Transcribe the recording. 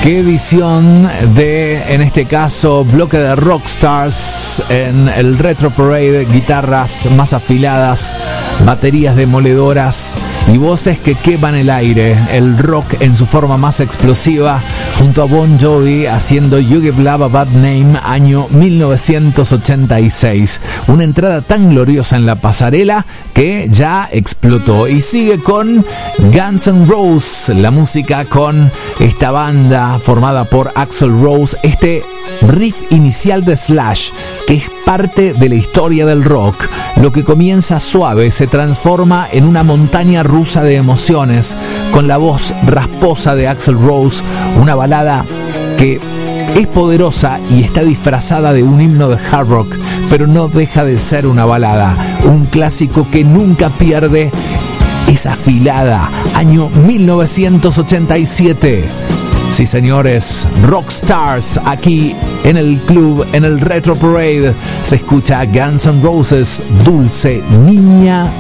Qué edición de, en este caso, bloque de Rockstars en el Retro Parade, guitarras más afiladas, baterías demoledoras y voces que queman el aire, el rock en su forma más explosiva, junto a Bon Jovi haciendo You Give Love a Bad Name, año 1986. Una entrada tan gloriosa en la pasarela que ya explotó. Y sigue con Guns N' Roses, la música con esta banda formada por Axl Rose, este riff inicial de Slash, que es parte de la historia del rock. Lo que comienza suave se transforma en una montaña rusa de emociones, con la voz rasposa de Axl Rose, una balada que es poderosa y está disfrazada de un himno de hard rock, pero no deja de ser una balada, un clásico que nunca pierde esa afilada. Año 1987. Sí, señores, Rockstars aquí en el club, en el Retro Parade. Se escucha Guns N' Roses, Dulce Niña